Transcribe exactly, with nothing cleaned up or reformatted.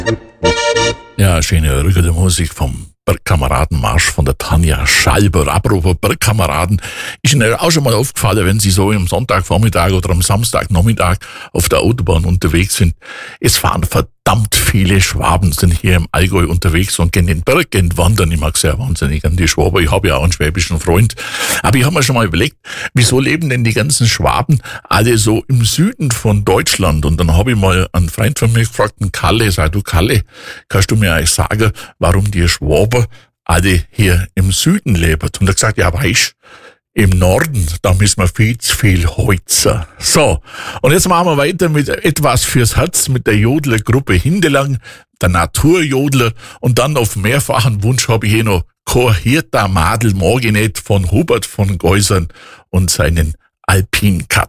Ja, schöne ruhige Musik vom Bergkameradenmarsch von der Tanja Schalber. Apropos Bergkameraden, ist Ihnen auch schon mal aufgefallen, wenn Sie so am Sonntagvormittag oder am Samstagnachmittag auf der Autobahn unterwegs sind, es fahren verdammt viele Schwaben, sind hier im Allgäu unterwegs und gehen den Berg entwandern. Ich mag sehr wahnsinnig an die Schwaber, ich habe ja auch einen schwäbischen Freund. Aber ich habe mir schon mal überlegt, wieso leben denn die ganzen Schwaben alle so im Süden von Deutschland? Und dann habe ich mal einen Freund von mir gefragt, einen Kalle, sag du Kalle, kannst du mir eigentlich sagen, warum die Schwaber alle hier im Süden leben? Und er hat gesagt, ja weißt, im Norden, da müssen wir viel zu viel Holzer. So, und jetzt machen wir weiter mit etwas fürs Herz, mit der Jodlergruppe Hindelang, der Naturjodler, und dann auf mehrfachen Wunsch habe ich hier noch Chor Hirta Madel Morgenet von Hubert von Geusern und seinen Alpinkat.